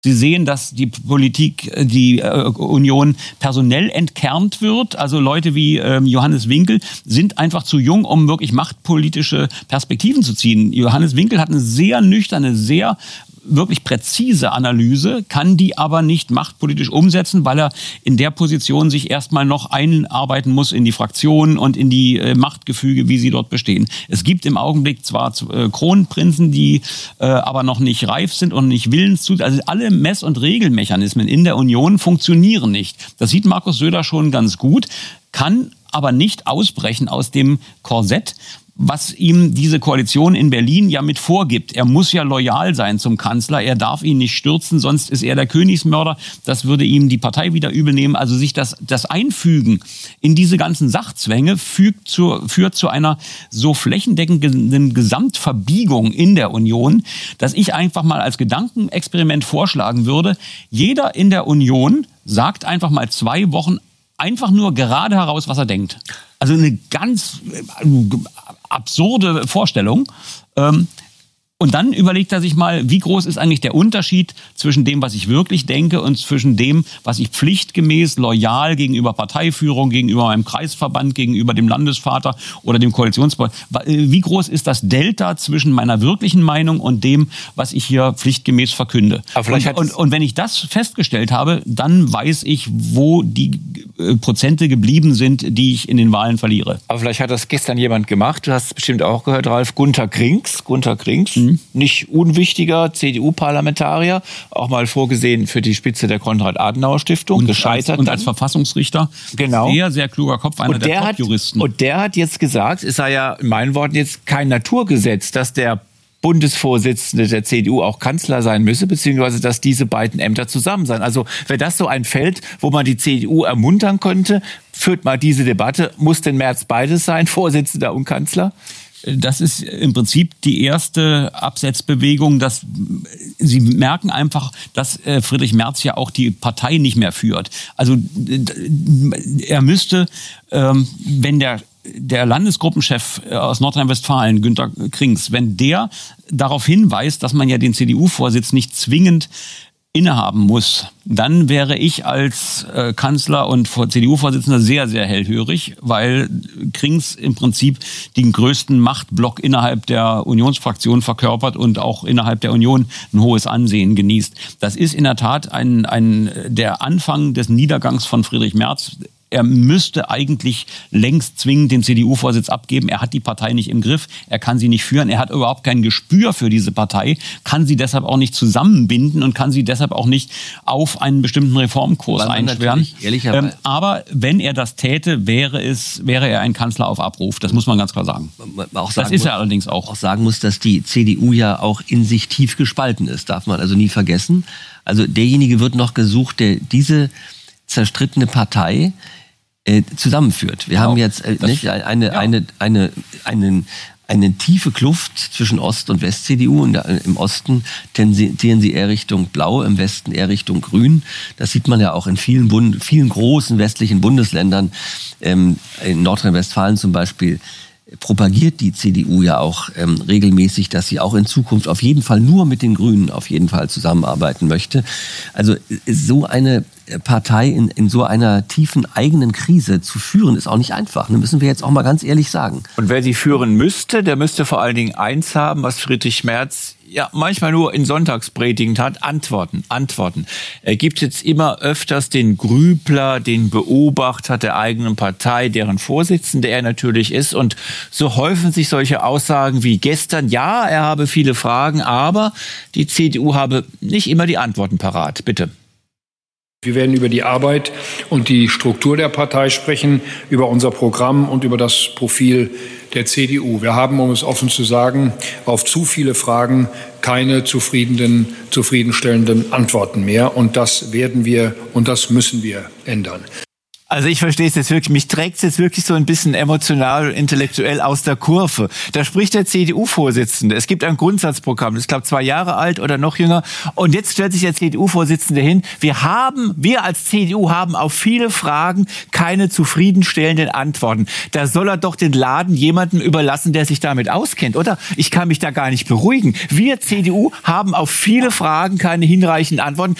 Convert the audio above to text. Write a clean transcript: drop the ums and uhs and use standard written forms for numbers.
Sie sehen, dass die Politik, die Union personell entkernt wird. Also Leute wie Johannes Winkel sind einfach zu jung, um wirklich machtpolitische Perspektiven zu ziehen. Johannes Winkel hat eine sehr nüchterne, sehr wirklich präzise Analyse, kann die aber nicht machtpolitisch umsetzen, weil er in der Position sich erstmal noch einarbeiten muss in die Fraktionen und in die Machtgefüge, wie sie dort bestehen. Es gibt im Augenblick zwar Kronprinzen, die aber noch nicht reif sind und nicht willens zu. Also alle Mess- und Regelmechanismen in der Union funktionieren nicht. Das sieht Markus Söder schon ganz gut, kann aber nicht ausbrechen aus dem Korsett, was ihm diese Koalition in Berlin ja mit vorgibt. Er muss ja loyal sein zum Kanzler, er darf ihn nicht stürzen, sonst ist er der Königsmörder. Das würde ihm die Partei wieder übel nehmen. Also sich das Einfügen in diese ganzen Sachzwänge führt zu einer so flächendeckenden Gesamtverbiegung in der Union, dass ich einfach mal als Gedankenexperiment vorschlagen würde, jeder in der Union sagt einfach mal 2 Wochen einfach nur gerade heraus, was er denkt. Also eine ganz absurde Vorstellung. Und dann überlegt er sich mal, wie groß ist eigentlich der Unterschied zwischen dem, was ich wirklich denke und zwischen dem, was ich pflichtgemäß, loyal gegenüber Parteiführung, gegenüber meinem Kreisverband, gegenüber dem Landesvater oder dem Koalitionspartner. Wie groß ist das Delta zwischen meiner wirklichen Meinung und dem, was ich hier pflichtgemäß verkünde? Und wenn ich das festgestellt habe, dann weiß ich, wo die Prozente geblieben sind, die ich in den Wahlen verliere. Aber vielleicht hat das gestern jemand gemacht. Du hast es bestimmt auch gehört, Ralf. Gunter Krings. Nicht unwichtiger CDU-Parlamentarier, auch mal vorgesehen für die Spitze der Konrad-Adenauer-Stiftung, gescheitert. Und als Verfassungsrichter, genau. Sehr, sehr kluger Kopf, einer der Top-Juristen. Und der hat jetzt gesagt, es sei ja in meinen Worten jetzt kein Naturgesetz, dass der Bundesvorsitzende der CDU auch Kanzler sein müsse, beziehungsweise dass diese beiden Ämter zusammen sein. Also wäre das so ein Feld, wo man die CDU ermuntern könnte, führt mal diese Debatte, muss denn Merz beides sein, Vorsitzender und Kanzler? Das ist im Prinzip die erste Absetzbewegung, dass Sie merken einfach, dass Friedrich Merz ja auch die Partei nicht mehr führt. Also er müsste, wenn der Landesgruppenchef aus Nordrhein-Westfalen, Gunter Krings, wenn der darauf hinweist, dass man ja den CDU-Vorsitz nicht zwingend innehaben muss, dann wäre ich als Kanzler und CDU-Vorsitzender sehr, sehr hellhörig, weil Krings im Prinzip den größten Machtblock innerhalb der Unionsfraktion verkörpert und auch innerhalb der Union ein hohes Ansehen genießt. Das ist in der Tat der Anfang des Niedergangs von Friedrich Merz. Er müsste eigentlich längst zwingend den CDU-Vorsitz abgeben. Er hat die Partei nicht im Griff, er kann sie nicht führen, er hat überhaupt kein Gespür für diese Partei, kann sie deshalb auch nicht zusammenbinden und kann sie deshalb auch nicht auf einen bestimmten Reformkurs einschweren. Aber wenn er das täte, wäre er ein Kanzler auf Abruf. Das muss man ganz klar sagen. Das ist er allerdings auch. Auch sagen muss, dass die CDU ja auch in sich tief gespalten ist, darf man also nie vergessen. Also derjenige wird noch gesucht, der diese zerstrittene Partei zusammenführt. Wir haben jetzt eine tiefe Kluft zwischen Ost- und West-CDU. Im Osten tendieren sie eher Richtung Blau, im Westen eher Richtung Grün. Das sieht man ja auch in vielen großen westlichen Bundesländern. In Nordrhein-Westfalen zum Beispiel propagiert die CDU ja auch regelmäßig, dass sie auch in Zukunft auf jeden Fall nur mit den Grünen auf jeden Fall zusammenarbeiten möchte. Also so eine Partei in so einer tiefen eigenen Krise zu führen, ist auch nicht einfach. Das müssen wir jetzt auch mal ganz ehrlich sagen. Und wer sie führen müsste, der müsste vor allen Dingen eins haben, was Friedrich Merz ja manchmal nur in Sonntagspredigten hat: Antworten. Er gibt jetzt immer öfters den Grübler, den Beobachter der eigenen Partei, deren Vorsitzender er natürlich ist. Und so häufen sich solche Aussagen wie gestern: Ja, er habe viele Fragen, aber die CDU habe nicht immer die Antworten parat. Bitte. Wir werden über die Arbeit und die Struktur der Partei sprechen, über unser Programm und über das Profil der CDU. Wir haben, um es offen zu sagen, auf zu viele Fragen keine zufriedenstellenden Antworten mehr. Und das werden wir und das müssen wir ändern. Also ich verstehe es jetzt wirklich, mich trägt es jetzt wirklich so ein bisschen emotional, intellektuell aus der Kurve. Da spricht der CDU-Vorsitzende. Es gibt ein Grundsatzprogramm, das ist, glaube ich, 2 Jahre alt oder noch jünger. Und jetzt stellt sich der CDU-Vorsitzende hin, wir als CDU haben auf viele Fragen keine zufriedenstellenden Antworten. Da soll er doch den Laden jemandem überlassen, der sich damit auskennt, oder? Ich kann mich da gar nicht beruhigen. Wir CDU haben auf viele Fragen keine hinreichenden Antworten.